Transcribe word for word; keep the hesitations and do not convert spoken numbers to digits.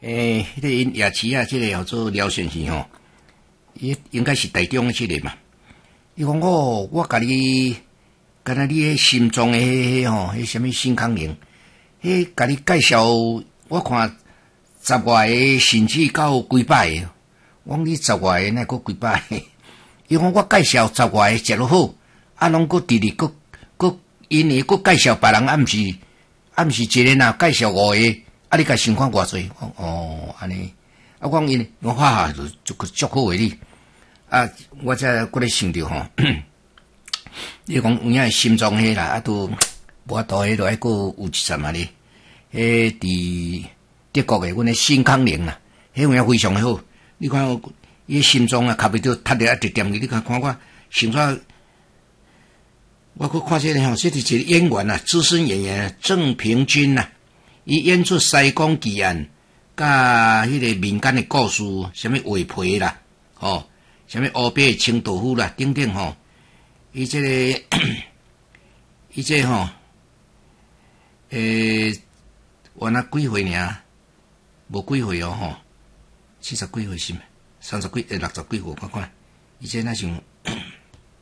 诶，迄、那个因夜市啊，即、这个叫做廖先生吼，伊应该是台中的即个嘛。伊讲哦，我甲你，敢若你迄心脏的迄迄吼，迄什么新康宁，迄甲你介绍，我看十外个甚至到几百个。我讲你十外个，那阁几百个？伊讲我介绍十外个食落好，啊，拢阁直直阁阁因为阁介绍别人，啊，毋是啊，毋是一个呐，介绍五个，啊，你甲想看偌济？哦，安尼，啊，我讲因，我哈哈就就足好诶你，啊，我才搁咧想着吼，你讲有影心脏迄啦，啊，都无法度迄落还阁有一阵啊哩，迄伫德国诶，阮诶新康宁啦，迄有影非常好，你看。伊心脏啊，卡袂着，踢着一直点去。你看看我，现在我去看这个吼，这是一个演员啊，资深演员郑平君呐、啊，伊演出西宫奇案，甲迄个民间的故事，什么画皮啦，吼，什么乌白清豆腐啦，等等吼，伊这个，伊这个吼，诶、欸，我那几岁尔，无几岁哦吼，七十几岁是吗？三十几、诶，六十几岁，看看，以前那像。